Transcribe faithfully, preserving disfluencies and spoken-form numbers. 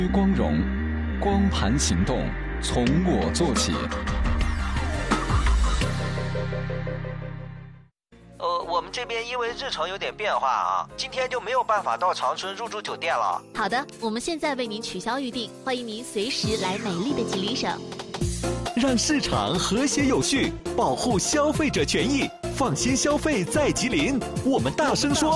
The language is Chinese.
光荣，光盘行动，从我做起。 呃，我们这边因为日程有点变化啊，今天就没有办法到长春入住酒店了。 好的，我们现在为您取消预定，欢迎您随时来美丽的吉林省。 让市场和谐有序，保护消费者权益，放心消费在吉林。我们大声说。